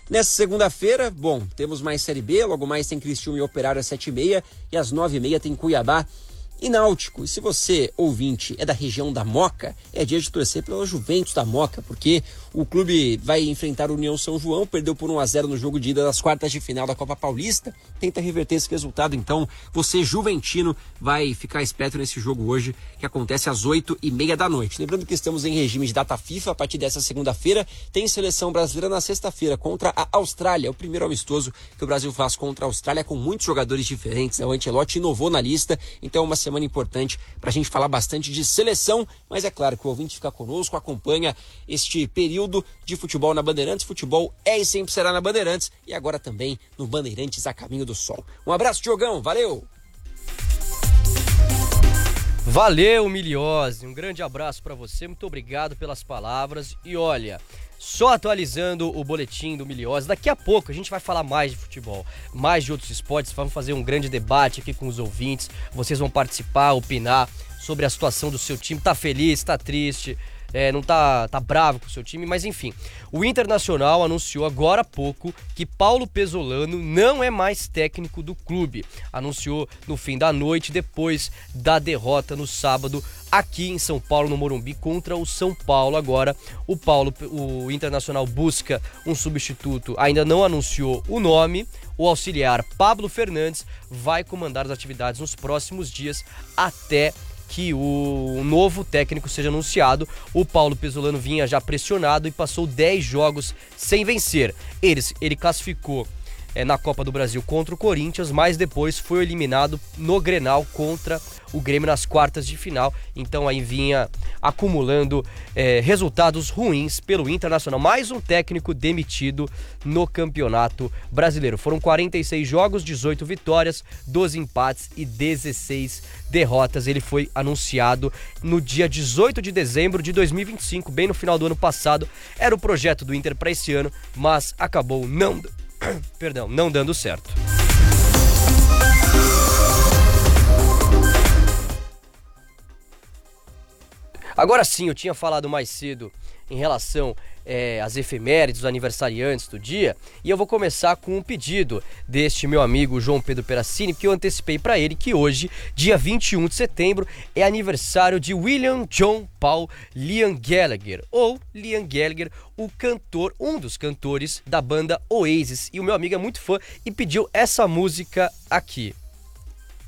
Nessa segunda-feira, temos mais Série B, logo mais tem Criciúma e Operário às 7h30 e às 9h30 tem Cuiabá e Náutico. E se você, ouvinte, é da região da Moca, é dia de torcer pela Juventus da Moca, porque o clube vai enfrentar o União São João, perdeu por 1-0 no jogo de ida das quartas de final da Copa Paulista, tenta reverter esse resultado, então você, juventino, vai ficar esperto nesse jogo hoje, que acontece às 8h30 da noite. Lembrando que estamos em regime de data FIFA, a partir dessa segunda-feira, tem seleção brasileira na sexta-feira contra a Austrália, o primeiro amistoso que o Brasil faz contra a Austrália, com muitos jogadores diferentes, né? O Ancelotti inovou na lista, então é uma semana importante para a gente falar bastante de seleção, mas é claro que o ouvinte fica conosco, acompanha este período de futebol na Bandeirantes. Futebol é e sempre será na Bandeirantes e agora também no Bandeirantes a Caminho do Sol. Um abraço, Diogão, valeu! Valeu, Miliose, um grande abraço para você, muito obrigado pelas palavras. E olha, só atualizando o boletim do Miliose, daqui a pouco a gente vai falar mais de futebol, mais de outros esportes, vamos fazer um grande debate aqui com os ouvintes, vocês vão participar, opinar sobre a situação do seu time, tá feliz, tá triste, não tá bravo com o seu time, mas enfim. O Internacional anunciou agora há pouco que Paulo Pesolano não é mais técnico do clube. Anunciou no fim da noite, depois da derrota no sábado aqui em São Paulo, no Morumbi, contra o São Paulo. Agora o Internacional busca um substituto, ainda não anunciou o nome. O auxiliar Pablo Fernandes vai comandar as atividades nos próximos dias até que o novo técnico seja anunciado. O Paulo Pesolano vinha já pressionado e passou 10 jogos sem vencer. Ele classificou na Copa do Brasil contra o Corinthians, mas depois foi eliminado no Grenal contra o Grêmio nas quartas de final. Então aí vinha acumulando resultados ruins pelo Internacional. Mais um técnico demitido no Campeonato Brasileiro. Foram 46 jogos, 18 vitórias, 12 empates e 16 derrotas. Ele foi anunciado no dia 18 de dezembro de 2025, bem no final do ano passado. Era o projeto do Inter para esse ano, mas acabou não dando certo. Agora sim, eu tinha falado mais cedo em relação às efemérides, os aniversariantes do dia, e eu vou começar com um pedido deste meu amigo João Pedro Peracini, que eu antecipei para ele que hoje, dia 21 de setembro, é aniversário de William John Paul Liam Gallagher, ou Liam Gallagher, o cantor, um dos cantores da banda Oasis, e o meu amigo é muito fã e pediu essa música aqui.